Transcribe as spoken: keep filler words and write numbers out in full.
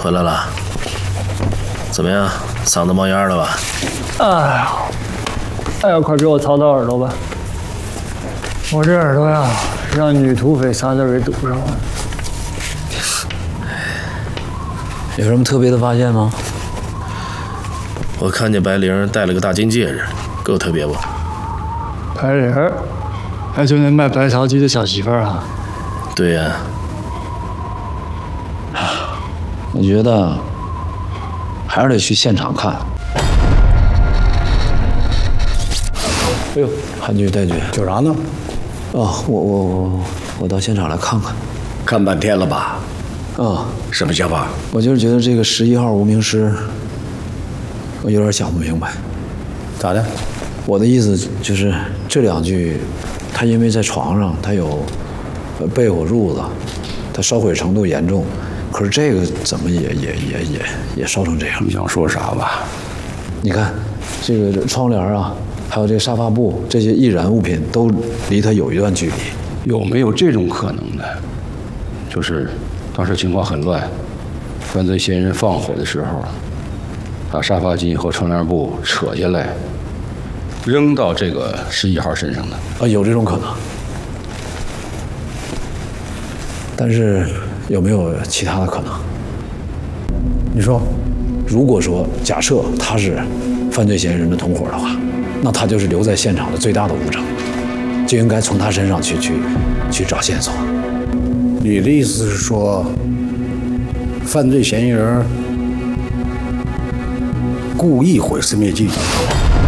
回来了，怎么样？嗓子冒烟了吧？ 哎呀，哎呀，快给我掏掏耳朵吧！我这耳朵呀，让女土匪仨字给堵上了。 有什么特别的发现吗？ 我看见白玲戴了个大金戒指，够特别不？ 白玲儿，还就那卖白桃鸡的小媳妇儿啊？ 对呀、 啊。我觉得还是得去现场看。哎呦，韩局戴局， 叫啥呢？ 哦，我我我我到现场来看看。 看半天了吧？ 啊， 什么想法？ 我就是觉得这个十一号无名尸，我有点想不明白。 咋的？ 我的意思就是这两具，他因为在床上，他有被火褥子，他烧毁程度严重，可是这个怎么也也也也也烧成这样？ 你想说啥吧？ 你看，这个窗帘啊，还有这个沙发布，这些易燃物品都离他有一段距离。 有没有这种可能的？就是当时情况很乱，犯罪嫌疑人放火的时候，把沙发巾和窗帘布扯下来，扔到这个十一号身上的。 啊，有这种可能。但是有没有其他的可能？你说，如果说假设他是犯罪嫌疑人的同伙的话，那他就是留在现场的最大的物证，就应该从他身上去去去找线索。 你的意思是说，犯罪嫌疑人故意毁尸灭迹？